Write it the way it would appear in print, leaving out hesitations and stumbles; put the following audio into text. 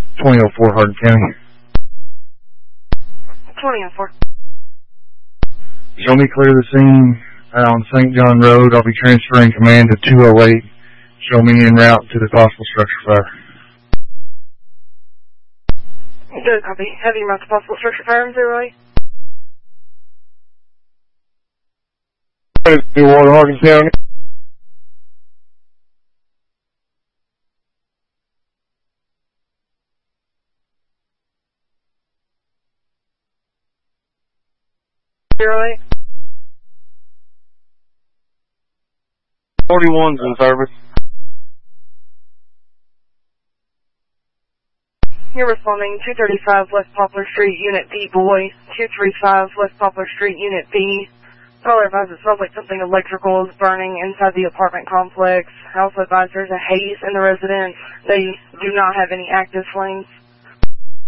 2004 Hardin County. 2004. Show me clear the scene on St. John Road. I'll be transferring command to 208. Show me en route to the possible structure fire. Good copy. Heavy amount of possible structure fire in 08. New Water, Hardin County. Zero 8. 41's in service. You're responding 235 West Poplar Street, Unit B, boy. 235 West Poplar Street, Unit B. Caller advised it smells like something electrical is burning inside the apartment complex. I also advise there's a haze in the residence. They do not have any active flames.